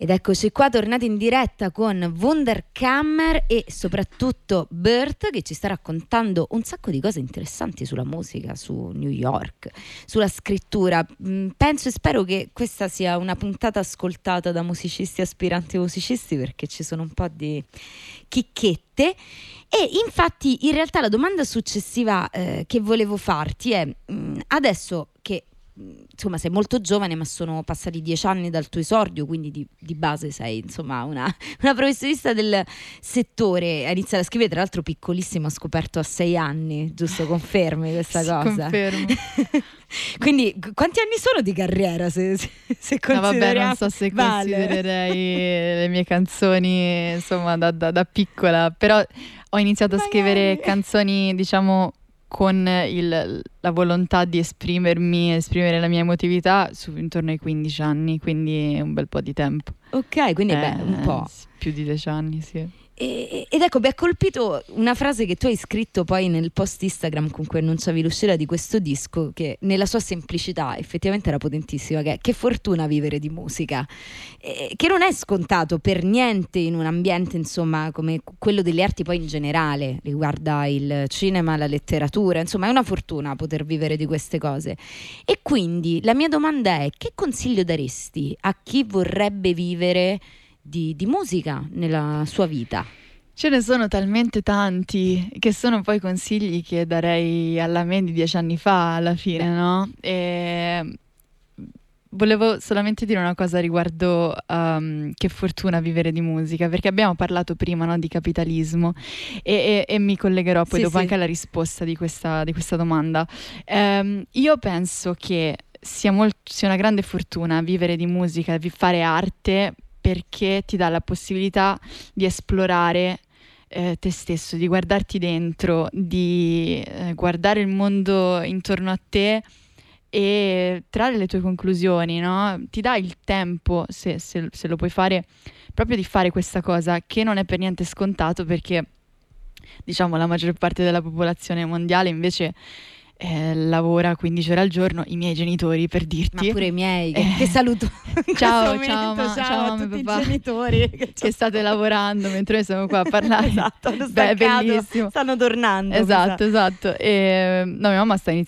Ed eccoci qua tornati in diretta con Wunderkammer e soprattutto Bert, che ci sta raccontando un sacco di cose interessanti sulla musica, su New York, sulla scrittura. Penso e spero che questa sia una puntata ascoltata da musicisti, aspiranti musicisti, perché ci sono un po' di chicchette. E infatti in realtà la domanda successiva che volevo farti è adesso che insomma sei molto giovane, ma sono passati 10 anni dal tuo esordio, quindi di base sei insomma una professionista del settore. Hai iniziato a scrivere, tra l'altro piccolissimo, ho scoperto a 6 anni, giusto? Confermi questa cosa? Confermo. Quindi quanti anni sono di carriera, se consideriamo? No, vabbè, non so se considererei le mie canzoni insomma da piccola, però ho iniziato a scrivere canzoni, diciamo, con la volontà di esprimere la mia emotività intorno ai 15 anni, quindi un bel po' di tempo. Ok, quindi un po'. Più di 10 anni, sì. Ed ecco, mi ha colpito una frase che tu hai scritto poi nel post Instagram con cui annunciavi l'uscita di questo disco, che nella sua semplicità effettivamente era potentissima, che fortuna vivere di musica, che non è scontato per niente in un ambiente insomma come quello delle arti, poi in generale riguarda il cinema, la letteratura, insomma è una fortuna poter vivere di queste cose. E quindi la mia domanda è: che consiglio daresti a chi vorrebbe vivere di musica nella sua vita? Ce ne sono talmente tanti che sono poi consigli che darei alla me di 10 anni fa alla fine, no? E volevo solamente dire una cosa riguardo che fortuna vivere di musica, perché abbiamo parlato prima, no, di capitalismo e mi collegherò poi dopo anche alla risposta di questa domanda. Io penso che sia una grande fortuna vivere di musica, fare arte, perché ti dà la possibilità di esplorare te stesso, di guardarti dentro, di guardare il mondo intorno a te e trarre le tue conclusioni, no? Ti dà il tempo, se lo puoi fare, proprio di fare questa cosa, che non è per niente scontato, perché diciamo la maggior parte della popolazione mondiale invece lavora 15 ore al giorno. I miei genitori, per dirti, ma pure i miei, che saluto. Ciao a tutti i genitori che state lavorando mentre noi siamo qua a parlare. Esatto, bellissimo, stanno tornando. Esatto. E no, mia mamma sta